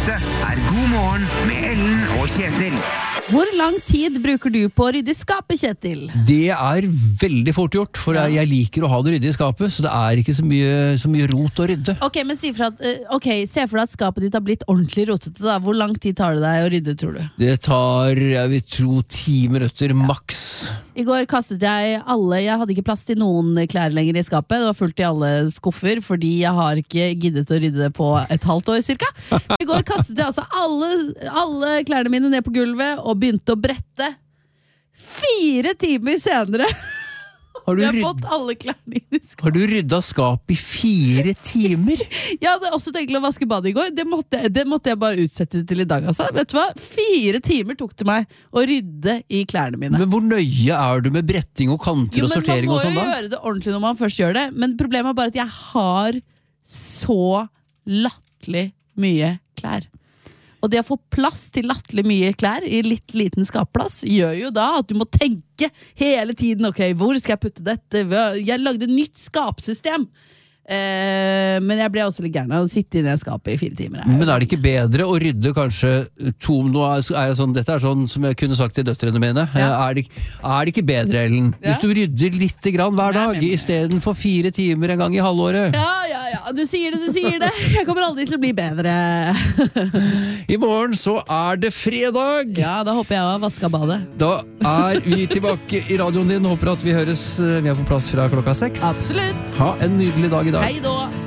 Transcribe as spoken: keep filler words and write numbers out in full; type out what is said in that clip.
Dette er God morgen med Ellen og Kjetil. Hvor lang tid bruker du på å rydde skapet, Kjetil? Det er veldig fort gjort, for Ja. jeg liker å ha det ryddig i skapet, så det er ikke så mye, så mye rot å rydde. Ok, men si for at, eh, ok, se for deg at skapet ditt har blitt ordentlig rotete da. Hvor lang tid tar det deg å rydde, tror du? Det tar, jeg vil tro, ti minutter maks. I går kastet jeg alle, jeg hadde ikke plass til noen klær lenger i skapet. Det var fullt i alle skuffer, fordi jeg har ikke giddet å rydde det på et halvt år cirka. I går kastet jeg altså alle, alle klærne mine ned på gulvet og begynte å brette. Fire timer senere Har du, jeg har rydd, fått alle klærne inn i skapet. har du rydda skap i fire timer? Jeg hadde også tenkt å vaske badet i går. Det måtte, det måtte jeg bare utsette til i dag. Altså. Vet du hva? Fire timer tok det meg å rydde i klærne mine. Men hvor nøye er du med bretting og kanter og sortering og sånn Man må jo da? gjøre det ordentlig når man først gjør det. Men problemet er bare at jeg har så latterlig mye klær. Og det å få plass til latterlig mye klær i litt liten skapplass gjør jo da at du må tenke hele tiden. Ok, hvor skal jeg putte dette? Jeg lagde et nytt skapsystem. Eh, men jeg ble også litt gæren av å sitte i det skapet i fire timer. Men er det ikke bedre å rydde kanskje to nå er jeg sånn, dette er sånn som jeg kunne sagt til døtrene mine. Ja. Er, det, er det ikke bedre, Ellen? Ja. Hvis du rydder litt grann hver Ja, dag, jeg i stedet for fire timer en gang i halvåret. Ja, ja, ja, du sier det, du sier det. Jeg kommer aldri til å bli bedre. I morgen så er det fredag. Ja, da håper jeg å ha vasket badet. Da er vi tilbake i radioen din. Håper at vi høres. Vi er på plass fra klokka seks. Absolutt. Ha en nydelig dag i dag. Hei da.